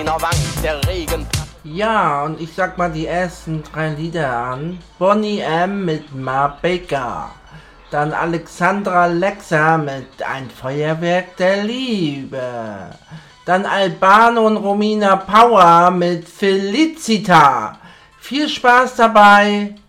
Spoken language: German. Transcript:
der Regen. Ja, und ich sag mal die ersten 3 Lieder an. Bonnie M. mit Ma Baker. Dann Alexandra Lexa mit Ein Feuerwerk der Liebe. Dann Albano und Romina Power mit Felicita. Viel Spaß dabei.